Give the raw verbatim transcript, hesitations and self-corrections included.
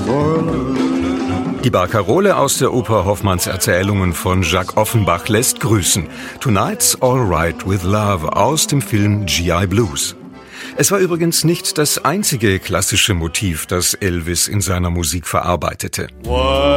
for love. Die Barkarole aus der Oper Hoffmanns Erzählungen von Jacques Offenbach lässt grüßen. Tonight's All Right with Love aus dem Film G I Blues. Es war übrigens nicht das einzige klassische Motiv, das Elvis in seiner Musik verarbeitete. What?